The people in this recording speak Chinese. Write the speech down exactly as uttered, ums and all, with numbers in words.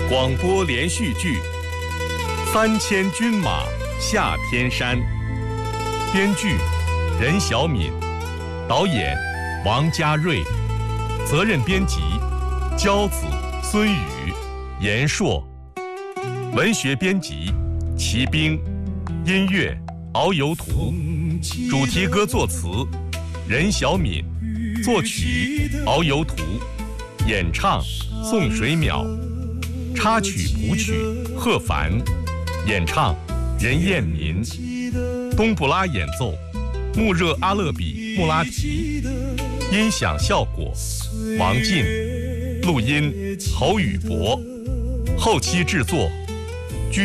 广播连续剧《三千军马下天山》，编剧任小敏，导演王家瑞，责任编辑焦子、孙宇、严硕，文学编辑齐兵，音乐敖有土，主题歌作词任小敏，作曲敖有土，演唱宋水淼，插曲谱曲贺凡，演唱任彦民，冬布拉演奏穆热阿勒比穆拉提，音响效果王进，录音侯宇博，后期制作